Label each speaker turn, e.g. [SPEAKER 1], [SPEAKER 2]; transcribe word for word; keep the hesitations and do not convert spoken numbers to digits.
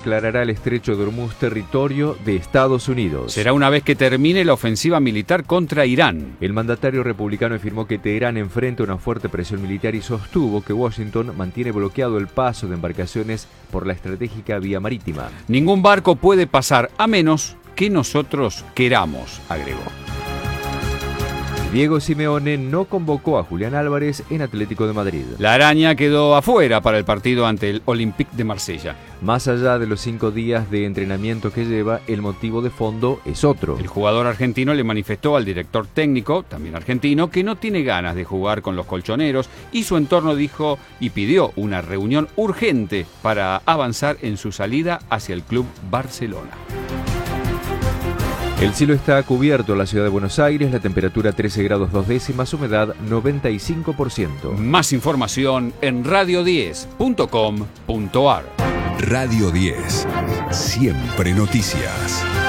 [SPEAKER 1] declarará el estrecho de Hormuz territorio de Estados Unidos.
[SPEAKER 2] Será una vez que termine la ofensiva militar contra Irán.
[SPEAKER 1] El mandatario republicano afirmó que Teherán enfrenta una fuerte presión militar y sostuvo que Washington mantiene bloqueado el paso de embarcaciones por la estratégica vía marítima.
[SPEAKER 2] Ningún barco puede pasar a menos que nosotros queramos, agregó.
[SPEAKER 1] Diego Simeone no convocó a Julián Álvarez en Atlético de Madrid.
[SPEAKER 2] La araña quedó afuera para el partido ante el Olympique de Marsella.
[SPEAKER 1] Más allá de los cinco días de entrenamiento que lleva, el motivo de fondo es otro.
[SPEAKER 2] El jugador argentino le manifestó al director técnico, también argentino, que no tiene ganas de jugar con los colchoneros y su entorno dijo y pidió una reunión urgente para avanzar en su salida hacia el Club Barcelona.
[SPEAKER 1] El cielo está cubierto en la ciudad de Buenos Aires, la temperatura trece grados dos décimas, humedad noventa y cinco por ciento.
[SPEAKER 2] Más información en radio diez punto com punto ar.
[SPEAKER 3] Radio diez, siempre noticias.